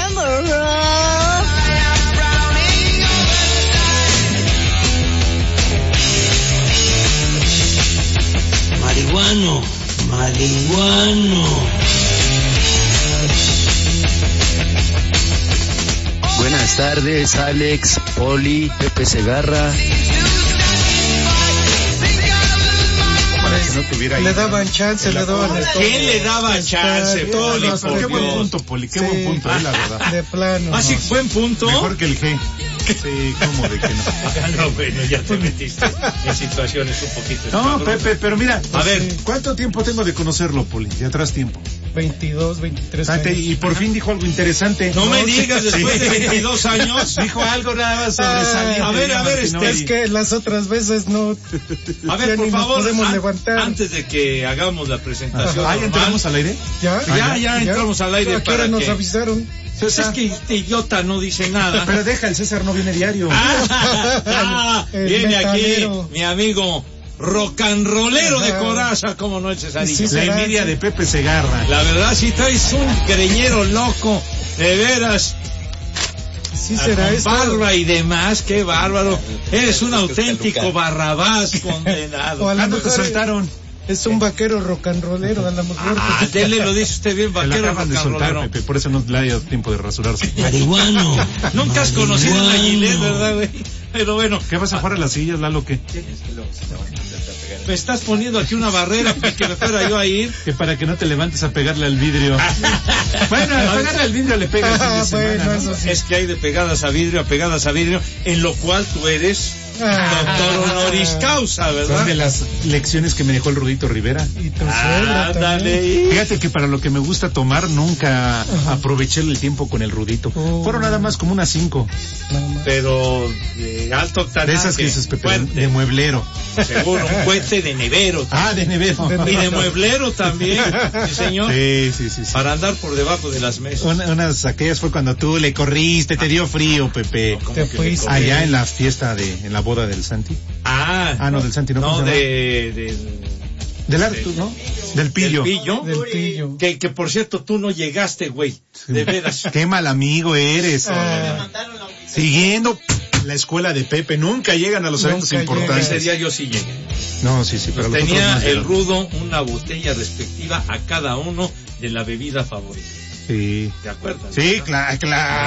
Marihuano, marihuano. Buenas tardes, Alex, Poli, Pepe Segarra. No le daban chance, le daban de todo. ¿Quién le daba chance, Poli? Qué buen punto, Poli, qué buen punto, la verdad. De plano. Ah, sí, buen punto. Mejor que el G. Sí, ¿cómo de que no? No, bueno, ya te metiste en situaciones un poquito. No, Pepe, pero mira, a ver, ¿cuánto tiempo tengo de conocerlo, Poli? De atrás tiempo. 22, 23 años. Y por fin dijo algo interesante. No me digas, después de 22 años. Dijo algo nada más sobresaliente. A ver, es que las otras veces no. A ver, por favor, podemos levantar. Antes de que hagamos la presentación. ¿Ya entramos al aire? Ya entramos al aire. ¿A qué hora nos avisaron? Pues es que este idiota no dice nada. Pero deja, el César no viene diario. Viene aquí mi amigo rocanrolero de Coraza, como no el Cesarito. Sí, la envidia de Pepe Segarra. La verdad, si traes un greñero loco, de veras. Sí será eso. Barba y demás, qué bárbaro. Eres un auténtico Barrabás condenado. O a lo mejor te soltaron. Es un vaquero rocanrolero, a lo mejor. Dele, lo dice usted bien, vaquero rocanrolero. Pepe, por eso no le ha dado tiempo de rasurarse. Marihuano. Nunca has conocido a Aguilés, ¿verdad, güey? Pero bueno. ¿Qué vas a jugar a las sillas, Lalo, qué? Me estás poniendo aquí una barrera para que me fuera yo a ir. Que para que no te levantes a pegarle al vidrio. Bueno, a pegarle al vidrio le pegas. Bueno, eso sí. Es que hay de pegadas a vidrio, en lo cual tú eres doctor honoris causa, ¿verdad? Son de las lecciones que me dejó el Rudito Rivera. Y tu suegra también. Fíjate que para lo que me gusta tomar, nunca aproveché el tiempo con el Rudito. Fueron nada más como unas 5. Pero de alto octanaje. De esas que dices, Pepe, de mueblero. Seguro, un cohete de nevero. De nevero. Y de mueblero también, sí, señor. Sí. Para andar por debajo de las mesas. Unas aquellas fue cuando tú le corriste, te dio frío, Pepe. Te fuiste. Allá en la fiesta en la boda del Santi. No, del Santi, no. No, del Artur, ¿no? Del Pillo. Del Pillo. Que por cierto, tú no llegaste, güey. Sí. De veras. Qué mal amigo eres. Siguiendo la escuela de Pepe, nunca llegan a los eventos importantes. Ese día yo sí llegué. No, sí, pero tenía el Rudo una botella respectiva a cada uno de la bebida favorita. Sí. ¿Te acuerdas? Sí, claro.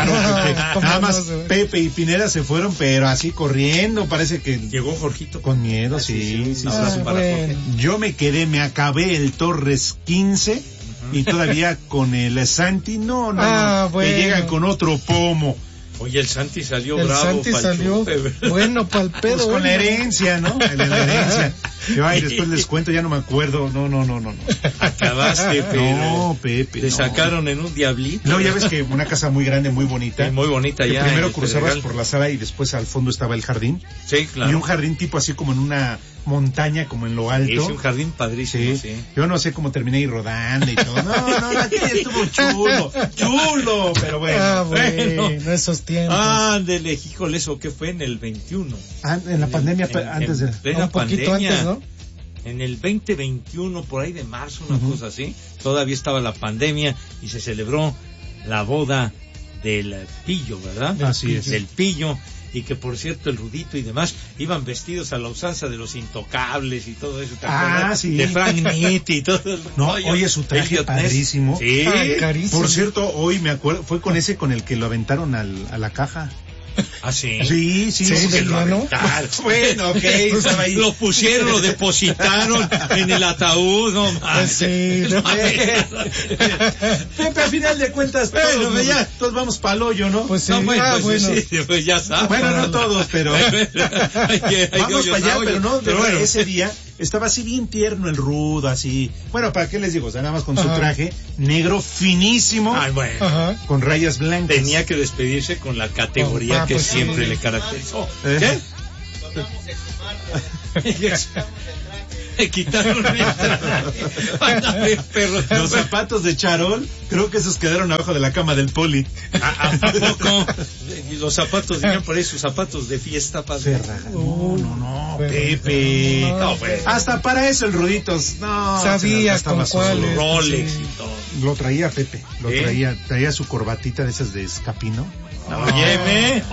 Nada más Pepe y Pineda se fueron, pero así corriendo, parece que... Llegó Jorgito. Con miedo, sí. Bueno. Yo me acabé el Torres 15 y todavía con el Santi, no, bueno. Que llegan con otro pomo. Oye, el Santi salió el bravo. El Santi salió bueno pa'l pedo. Pues con la herencia, ¿no? La herencia. Yo después les cuento, ya no me acuerdo. No. Acabaste, pero. No, Pepe. Te sacaron en un diablito. No, ya ves que una casa muy grande, muy bonita. Sí, muy bonita ya. Primero cruzabas por la sala y después al fondo estaba el jardín. Sí, claro. Y un jardín tipo así como en una montaña, como en lo alto. Es un jardín padrísimo, sí. Yo no sé cómo terminé ahí rodando y todo. No, aquí estuvo chulo, pero bueno. Esos tiempos. Ándele, híjole, ¿eso qué fue? En el 21. En la pandemia, antes de... Un poquito pandemia, antes, ¿no? En el 2021, por ahí de marzo, una cosa así, todavía estaba la pandemia y se celebró la boda del Pillo, ¿verdad? Así es. Del Pillo. Y que por cierto el Rudito y demás iban vestidos a la usanza de los Intocables y todo eso. ¿Te acuerdas? Sí. De Frank Nitti y todo. Oye, su traje padrísimo. Sí. Carísimo. Por cierto, hoy me acuerdo, fue con ese con el que lo aventaron a la caja. ¿Ah, sí? Sí, ¿no? Bueno, ok, estaba ahí. Lo pusieron, lo depositaron en el ataúd, no más. Sí, Pepe, al final de cuentas, todos vamos para el hoyo, ¿no? Pues sí, pues ya sabes. Bueno, no todos, pero vamos para allá, pero no, pero bueno. Ese día estaba así bien tierno el Rudo, así. Bueno, ¿para qué les digo? O sea, nada más con su traje negro finísimo, con rayas blancas. Tenía que despedirse con la categoría que siempre le caracterizó. ¿Qué? Me quitaron los zapatos de charol, creo que esos quedaron abajo de la cama del Poli. ¿A poco? Los zapatos, dirían por ahí sus zapatos de fiesta, padre. No, Pepe. No, bueno. Hasta para eso el Rudito, sabía con cuáles. Rolex y todo. Lo traía Pepe, traía su corbatita de esas de escapino. Óyeme.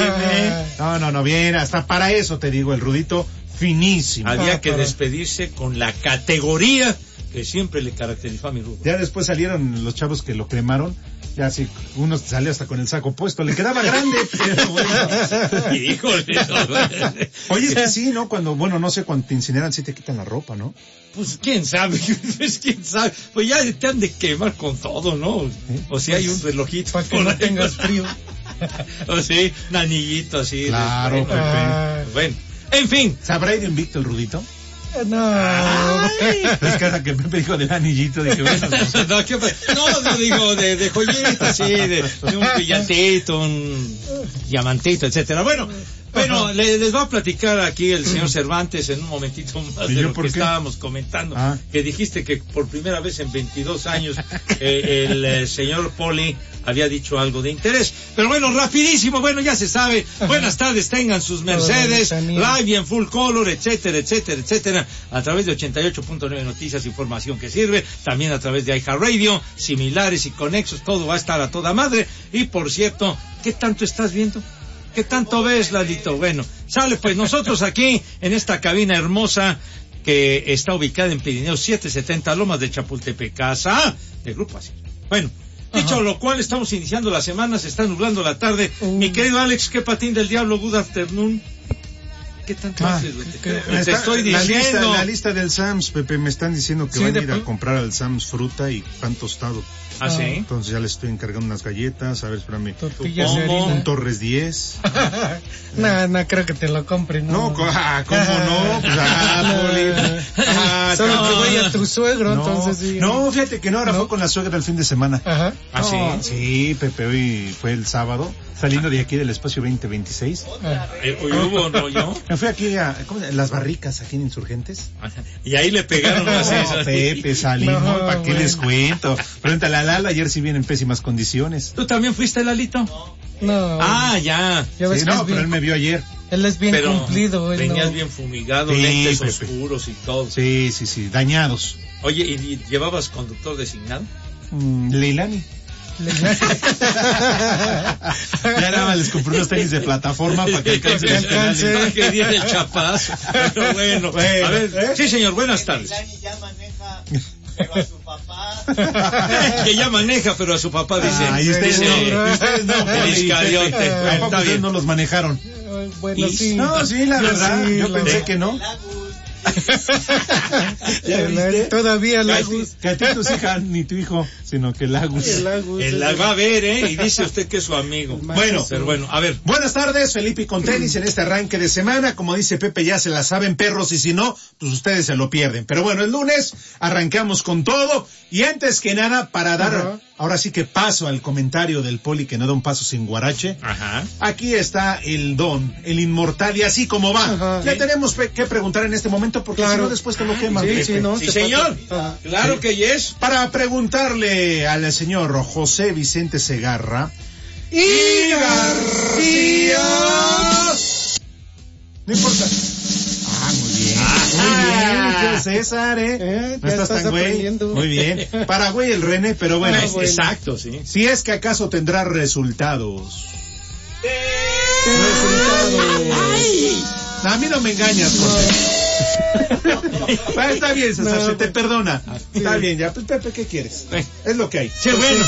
No, bien, hasta para eso te digo, el Rudito finísimo. Había que despedirse con la categoría que siempre le caracterizó a mi Rudo. Ya después salieron los chavos que lo cremaron, ya sí, uno salió hasta con el saco puesto, le quedaba grande, pero bueno. Híjole. Oye, es que sí, ¿no? No sé, cuando te incineran sí te quitan la ropa, ¿no? Pues quién sabe, pues ya te han de quemar con todo, ¿no? O si hay un relojito. Para que no tengas frío. O sí, un anillito así. Claro, Pepe. Bueno, en fin. ¿Sabrá ir invicto el Rudito? No. Es que hasta que Pepe dijo del anillito, dije, bueno. No, digo, de joyita, sí, de un brillantito, un diamantito, etcétera. Bueno, les va a platicar aquí el señor Cervantes en un momentito más de lo que estábamos comentando, que dijiste que por primera vez en 22 años el señor Poli había dicho algo de interés. Pero bueno, rapidísimo, ya se sabe. Buenas tardes, tengan sus Mercedes, live y en full color, etcétera, etcétera, etcétera, a través de 88.9 Noticias, información que sirve, también a través de iHeartRadio, similares y conexos, todo va a estar a toda madre. Y por cierto, ¿qué tanto estás viendo? ¿Qué tanto ves, Lalito? Bueno, sale pues nosotros aquí en esta cabina hermosa que está ubicada en Pirineo 770, Lomas de Chapultepec, casa de Grupo Asir. Bueno, dicho lo cual, estamos iniciando la semana, se está nublando la tarde. Mi querido Alex, ¿qué patín del diablo? Good afternoon. ¿Qué tanto haces, güey? Te estoy diciendo. La lista del Sam's, Pepe, me están diciendo que van a ir a comprar al Sam's fruta y pan tostado. ¿Ah, sí? Entonces ya les estoy encargando unas galletas, a ver, espérame. Tortillas de harina. Un Torres 10. No creo que te lo compren. No, ¿cómo no? Pues, Poli. Solo que vaya tu suegro, entonces sí. No, fíjate que ahora fue con la suegra el fin de semana. Ajá. ¿Ah, sí? Sí, Pepe, hoy fue el sábado, saliendo de aquí del espacio 2026. Hoy hubo, ¿no? Yo me fui aquí a Las Barricas, aquí en Insurgentes. Y ahí le pegaron las esas. Pepe, salimos, ¿para qué les cuento? Pregúntale a Lala, ayer sí viene en pésimas condiciones. ¿Tú también fuiste, Lalito? No. Ya. Sí, pero él me vio ayer. Él es bien cumplido. Venías bien fumigado, lentes oscuros y todo. Sí, dañados. Oye, ¿y llevabas conductor designado? Leilani. Ya nada más les compré unos tenis de plataforma para que alcance. Para que diera el chapazo. Pero bueno, a ver, sí señor, buenas tardes. Leilani ya maneja, pero a su papá. Que ya maneja, pero a su papá dice. Y ustedes no, el Iscariote. Está bien, no los manejaron. Bueno, sí. No, sí, la verdad, yo pensé que no. ¿Ya viste? Todavía Lagus. Que a ti tus hijas, ni tu hijo, sino que Lagus. El va a ver, y dice usted que es su amigo. Bueno, a ver. Buenas tardes, Felipe y con tenis en este arranque de semana. Como dice Pepe, ya se la saben, perros, y si no, pues ustedes se lo pierden. Pero bueno, el lunes arrancamos con todo. Y antes que nada, para dar ahora sí que paso al comentario del Poli, que no da un paso sin guarache. Aquí está el don, el inmortal, y así como va. Le tenemos que preguntar en este momento, porque si no después te lo queman. Sí, señor. Claro que yes. Para preguntarle al señor José Vicente Segarra y García. No importa. Muy bien, César, no estás tan güey. Muy bien. Para güey el René, pero bueno. Exacto, sí. Si es que acaso tendrá resultados. A mí no me engañas, José. Está bien, César, se te perdona. Está bien, ya. Pues, Pepe, ¿qué quieres? Es lo que hay. Sí, bueno.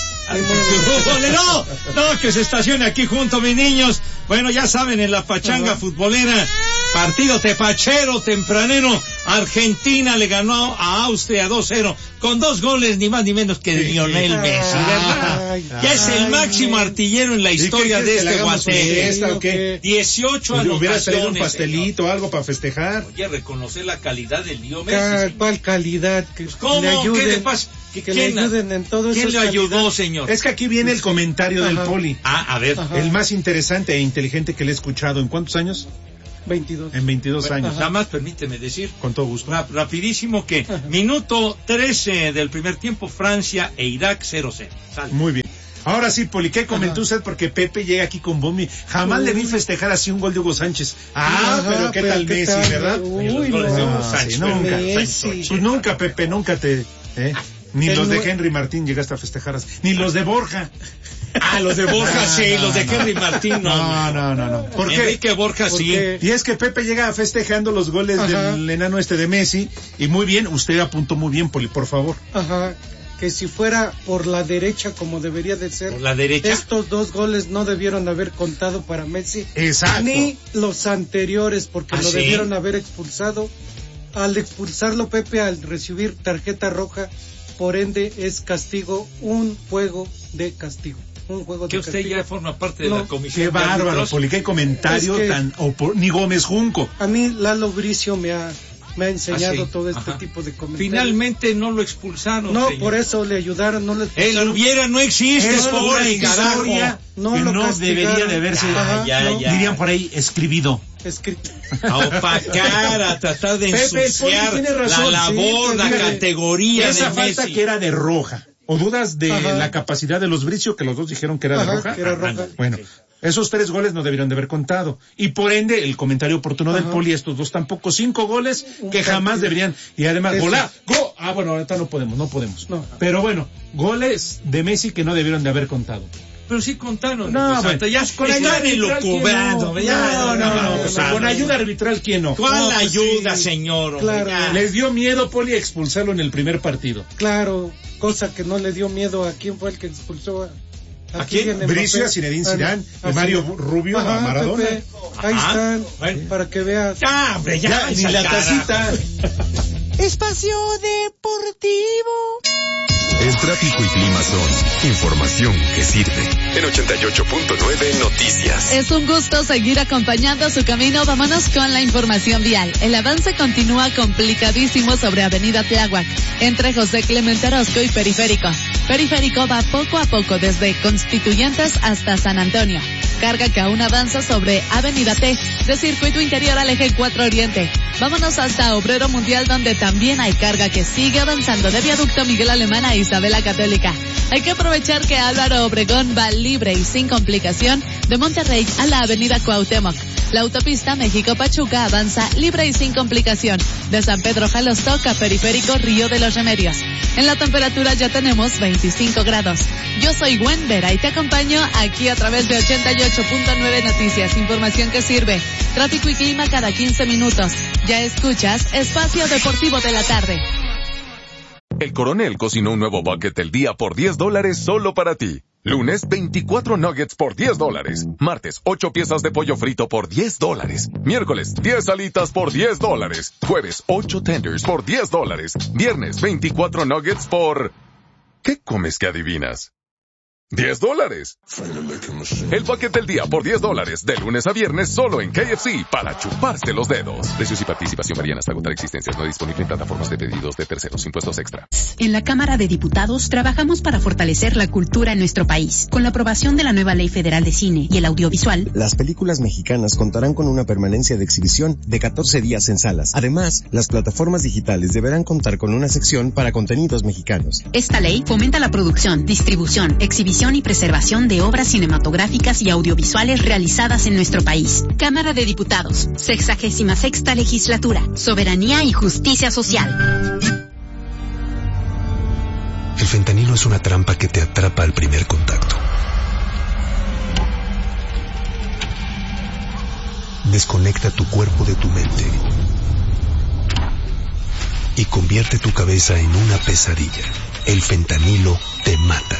No, que se estacione aquí junto, mis niños. Bueno, ya saben, en la pachanga futbolera, partido tepachero, tempranero, Argentina le ganó a Austria 2-0, con 2 goles, ni más ni menos que de Lionel Messi, ¿verdad? Ya es el máximo artillero en la historia de este guateque. 18 anotaciones. Hubiera traído un pastelito o algo para festejar. Oye, reconocer la calidad del Leo Messi. ¿Cuál calidad? ¿Cómo? ¿Qué le pasa? Que le ayuden en todo eso. ¿Quién le ayudó, señor? Es que aquí viene el comentario del Poli. A ver. El más interesante e inteligente que le he escuchado. ¿En cuántos años? 22. En 22 años. Nada más permíteme decir. Con todo gusto. Rapidísimo que minuto 13 del primer tiempo, Francia e Irak 0-0. Sale. Muy bien. Ahora sí, Poli, ¿qué comentó usted? Porque Pepe llega aquí con bombi. Jamás le vi festejar así un gol de Hugo Sánchez. Pero ¿qué tal Messi, verdad? Uy, no. Nunca. Pues nunca, Pepe, nunca te... Ni los de Henry Martín llegaste a festejar así. Ni los de Borja. Los de Borja sí, los de Henry Martín no. ¿Por qué? Enrique Borja sí. Y es que Pepe llega festejando los goles del enano de Messi. Y muy bien, usted apuntó muy bien, Poli, por favor. Ajá. Que si fuera por la derecha como debería de ser, ¿por la derecha? Estos 2 goles no debieron haber contado para Messi. Exacto. Ni los anteriores, porque lo ¿sí? debieron haber expulsado. Al expulsarlo, Pepe, al recibir tarjeta roja, por ende es castigo, un juego de castigo. Que usted ya forma parte de la comisión. Qué bárbaro, Poli, qué comentario ni Gómez Junco. A mí Lalo Bricio me ha enseñado todo este tipo de comentarios. Finalmente no lo expulsaron. No, señor. por eso le ayudaron, no le expulsaron. El hubiera no existe, es una historia que no debería de haberse, dirían por ahí, escribido. A opacar, a tratar de ensuciar la labor, la categoría esa de falta Messi. Que era de roja. ¿O dudas de la capacidad de los Bricio, que los dos dijeron que era de roja? Que era roja. Bueno, esos 3 goles no debieron de haber contado. Y por ende, el comentario oportuno del Poli, estos 2 tampoco, 5 goles que jamás deberían. Y además, bueno, ahorita no podemos. No. Pero bueno, goles de Messi que no debieron de haber contado. Pero sí contaron. No, bueno, ya con ayuda cobrando. Con ayuda arbitral, ¿quién no? ¿Cuál ayuda, señor? Claro. Les dio miedo, Poli, a expulsarlo en el primer partido. Claro, cosa que no le dio miedo a quién fue el que expulsó ¿A quién? Bricio, a Zinedine Zidane, a Mario Rubio, a Maradona. Pepe, ahí están, para que veas. Ya, ni la tacita. Espacio Deportivo. El tráfico y clima son información que sirve. En 88.9 Noticias. Es un gusto seguir acompañando su camino. Vámonos con la información vial. El avance continúa complicadísimo sobre Avenida Tláhuac, entre José Clemente Orozco y Periférico. Periférico va poco a poco desde Constituyentes hasta San Antonio. Carga que aún avanza sobre Avenida T, de Circuito Interior al Eje 4 Oriente. Vámonos hasta Obrero Mundial, donde también hay carga que sigue avanzando de Viaducto Miguel Alemán a Isabela Católica. Hay que aprovechar que Álvaro Obregón va libre y sin complicación de Monterrey a la Avenida Cuauhtémoc. La autopista México-Pachuca avanza libre y sin complicación de San Pedro Jalostoc a Periférico Río de los Remedios. En la temperatura ya tenemos 25 grados. Yo soy Gwen Vera y te acompaño aquí a través de 88.9 Noticias. Información que sirve. Tráfico y clima cada 15 minutos. Ya escuchas Espacio Deportivo de la Tarde. El Coronel cocinó un nuevo bucket del día por $10 solo para ti. Lunes, 24 nuggets por $10. Martes, 8 piezas de pollo frito por $10. Miércoles, 10 alitas por $10. Jueves, 8 tenders por $10. Viernes, 24 nuggets por... ¿Qué comes que adivinas? $10. El bucket del día por $10, de lunes a viernes solo en KFC, para chuparse los dedos. Precios y participación varían hasta agotar existencias. No disponible en plataformas de pedidos de terceros. Impuestos extra. En la Cámara de Diputados trabajamos para fortalecer la cultura en nuestro país. Con la aprobación de la nueva Ley Federal de Cine y el Audiovisual, las películas mexicanas contarán con una permanencia de exhibición de 14 días en salas. Además, las plataformas digitales deberán contar con una sección para contenidos mexicanos. Esta ley fomenta la producción, distribución, exhibición y preservación de obras cinematográficas y audiovisuales realizadas en nuestro país. Cámara de Diputados, 66ª Legislatura, Soberanía y Justicia Social. El fentanilo es una trampa que te atrapa al primer contacto. Desconecta tu cuerpo de tu mente y convierte tu cabeza en una pesadilla. El fentanilo te mata.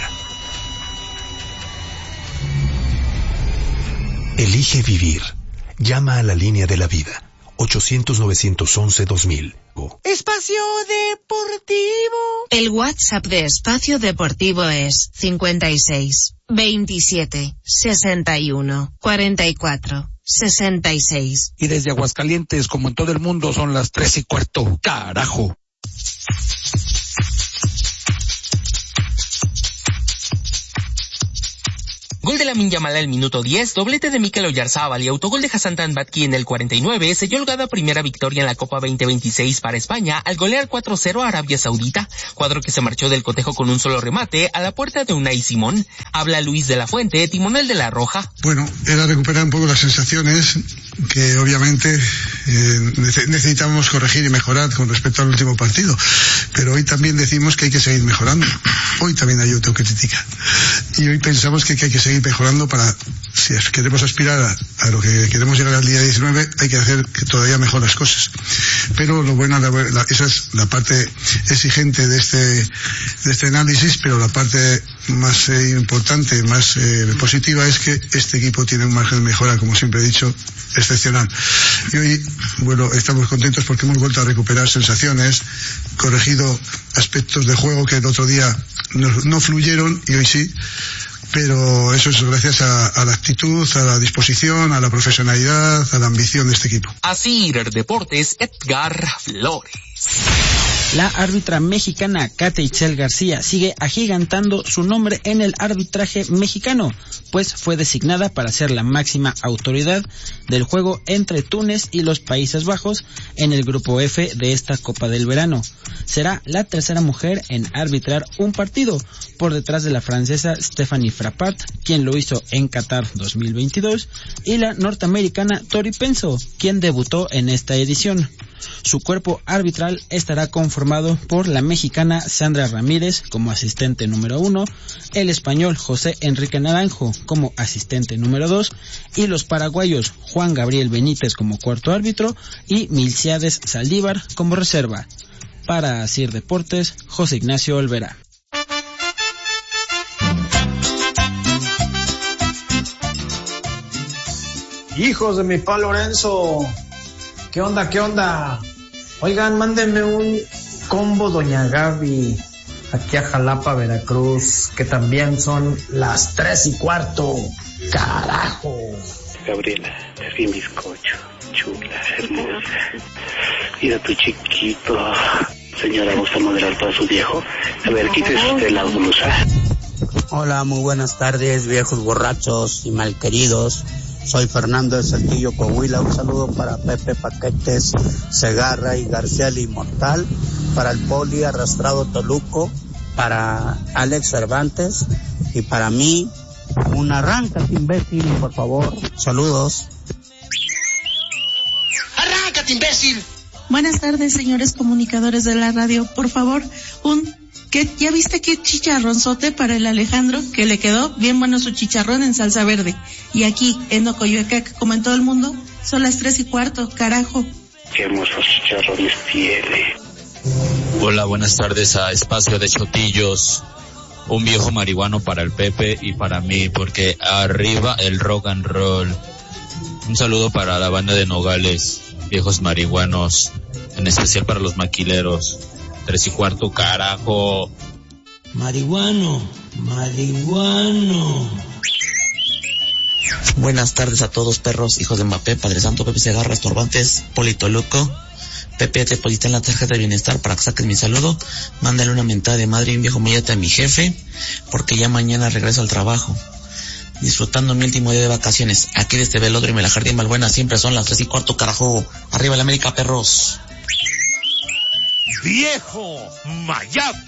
Elige vivir. Llama a la línea de la vida. 800-911-2000. Espacio Deportivo. El WhatsApp de Espacio Deportivo es 56 27 61 44 66. Y desde Aguascalientes, como en todo el mundo, son las 3:15. ¡Carajo! Gol de Lamine Yamal al minuto 10, doblete de Mikel Oyarzabal y autogol de Hassan Tanbatki en el 49 selló holgada primera victoria en la Copa 2026 para España al golear 4-0 a Arabia Saudita, cuadro que se marchó del cotejo con un solo remate a la puerta de Unai Simón. Habla Luis de la Fuente, timonel de la Roja. Bueno, era recuperar un poco las sensaciones que obviamente necesitamos corregir y mejorar con respecto al último partido. Pero hoy también decimos que hay que seguir mejorando. Hoy también hay autocrítica. Y hoy pensamos que hay que seguir mejorando para, si queremos aspirar a lo que queremos llegar al día 19, hay que hacer todavía mejor las cosas. Pero lo bueno, esa es la parte exigente de este análisis, pero la parte más importante, más positiva es que este equipo tiene un margen de mejora, como siempre he dicho, excepcional. Y hoy, bueno, estamos contentos porque hemos vuelto a recuperar sensaciones, corregido aspectos de juego que el otro día no fluyeron y hoy sí, pero eso es gracias a la actitud, a la disposición, a la profesionalidad, a la ambición de este equipo. Así, Deportes, Edgar Flores. La árbitra mexicana Kate Itzel García sigue agigantando su nombre en el arbitraje mexicano, pues fue designada para ser la máxima autoridad del juego entre Túnez y los Países Bajos en el grupo F de esta Copa del Verano. Será la tercera mujer en arbitrar un partido, por detrás de la francesa Stephanie Frappart, quien lo hizo en Qatar 2022, y la norteamericana Tori Penso, quien debutó en esta edición. Su cuerpo arbitral estará conformado por la mexicana Sandra Ramírez como asistente número 1, el español José Enrique Naranjo como asistente número 2 y los paraguayos Juan Gabriel Benítez como cuarto árbitro y Milciades Saldívar como reserva. Para Asir Deportes, José Ignacio Olvera. Hijos de mi pa Lorenzo, ¿qué onda, qué onda? Oigan, mándenme un combo Doña Gaby aquí a Jalapa, Veracruz, que también son las 3:15. ¡Carajo! Gabriela, es bien bizcocho, chula, hermosa. Mira tu chiquito. Señora, ¿gusta moderar para su viejo? A ver, quítese usted la blusa. Hola, muy buenas tardes, viejos borrachos y malqueridos. Soy Fernando de Saltillo, Coahuila. Un saludo para Pepe Paquetes, Segarra y García el Inmortal, para el Poli Arrastrado Toluco, para Alex Cervantes y para mí, un arráncate, imbécil, por favor. Saludos. ¡Arráncate, imbécil! Buenas tardes, señores comunicadores de la radio. Por favor, ¿ya viste qué chicharronzote para el Alejandro? Que le quedó bien bueno su chicharrón en salsa verde. Y aquí, en Ocoyoacac, como en todo el mundo, son las 3:15, carajo. Qué hermosos chicharrones tiene. Hola, buenas tardes a Espacio de Chotillos. Un viejo marihuano para el Pepe y para mí, porque arriba el rock and roll. Un saludo para la banda de Nogales, viejos marihuanos, en especial para los maquileros. 3:15, carajo. Marihuano. Buenas tardes a todos, perros, hijos de Mbappé, Padre Santo, Pepe Segarra, estorbantes, Polito Loco. Pepe, te deposité en la tarjeta de bienestar para que saques mi saludo. Mándale una mentada de madre y un viejo mollete a mi jefe, porque ya mañana regreso al trabajo. Disfrutando mi último día de vacaciones. Aquí desde Velódromo y la Jardín Balbuena siempre son las 3:15, carajo. Arriba la América, perros. ¡Viejo Mayate!